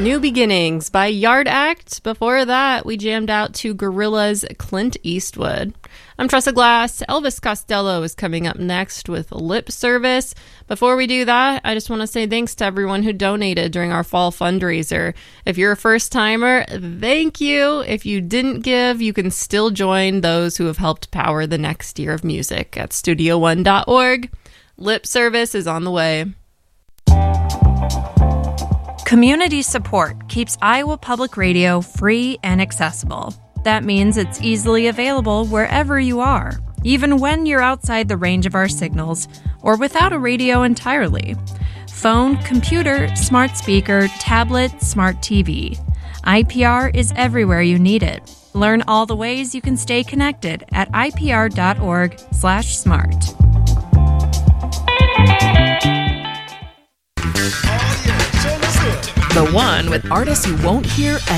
New Beginnings by Yard Act. Before that, we jammed out to Gorillaz' Clint Eastwood. I'm Tressa Glass. Elvis Costello is coming up next with Lip Service. Before we do that, I just want to say thanks to everyone who donated during our fall fundraiser. If you're a first-timer, thank you. If you didn't give, you can still join those who have helped power the next year of music at studio1.org. Lip Service is on the way. Community support keeps Iowa Public Radio free and accessible. That means it's easily available wherever you are, even when you're outside the range of our signals or without a radio entirely. Phone, computer, smart speaker, tablet, smart TV. IPR is everywhere you need it. Learn all the ways you can stay connected at ipr.org/smart. The one with artists you won't hear